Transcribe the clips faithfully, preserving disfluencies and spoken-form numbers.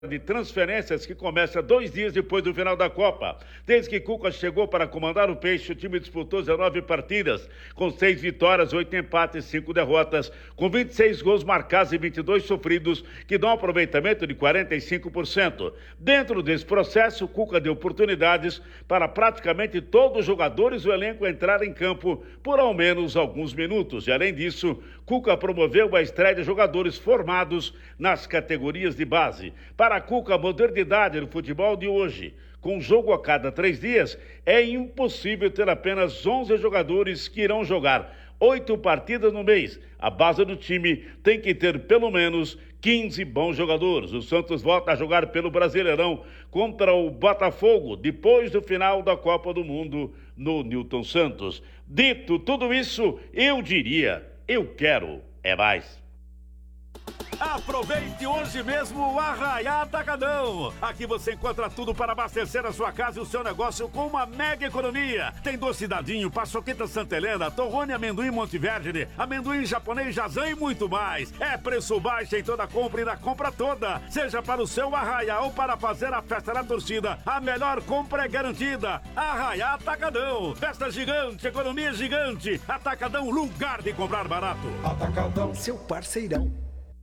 de transferências que começa dois dias depois do final da Copa. Desde que Cuca chegou para comandar o Peixe, o time disputou dezenove partidas, com seis vitórias, oito empates e cinco derrotas, com vinte e seis gols marcados e vinte e dois sofridos, que dão um aproveitamento de quarenta e cinco por cento. Dentro desse processo, Cuca deu oportunidades para praticamente todos os jogadores do elenco entrar em campo por ao menos alguns minutos. E além disso, Cuca promoveu a estreia de jogadores formados nas categorias de base. Para a Cuca, a modernidade no futebol de hoje, com jogo a cada três dias, é impossível ter apenas onze jogadores que irão jogar oito partidas no mês. A base do time tem que ter pelo menos quinze bons jogadores. O Santos volta a jogar pelo Brasileirão contra o Botafogo, depois do final da Copa do Mundo no Newton Santos. Dito tudo isso, eu diria, eu quero é mais. Aproveite hoje mesmo o Arraiá Atacadão. Aqui você encontra tudo para abastecer a sua casa e o seu negócio com uma mega economia. Tem doce dadinho, paçoquita Santa Helena, torrone amendoim Monteverde, amendoim japonês Jazan e muito mais. É preço baixo em toda compra e na compra toda. Seja para o seu Arraiá ou para fazer a festa da torcida, a melhor compra é garantida. Arraiá Atacadão. Festa gigante, economia gigante. Atacadão, lugar de comprar barato. Atacadão, seu parceirão.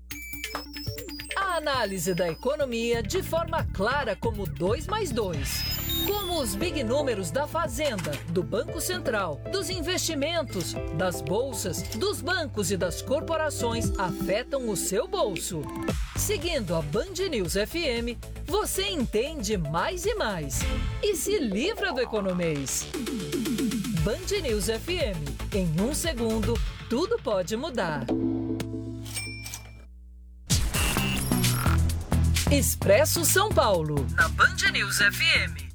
A análise da economia de forma clara como dois mais dois. Como os big números da Fazenda, do Banco Central, dos investimentos, das bolsas, dos bancos e das corporações afetam o seu bolso. Seguindo a Band News F M, você entende mais e mais. E se livra do economês. Band News F M. Em um segundo, tudo pode mudar. Expresso São Paulo, na Band News F M.